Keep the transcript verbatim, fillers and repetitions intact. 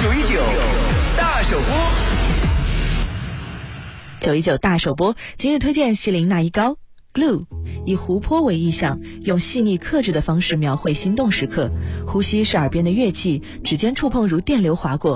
九一九大首播， 九一九大首播，今日推荐希林娜依膏 Glue， 以湖泊为意象，用细腻克制的方式描绘心动时刻。呼吸是耳边的乐器，指尖触碰如电流划过。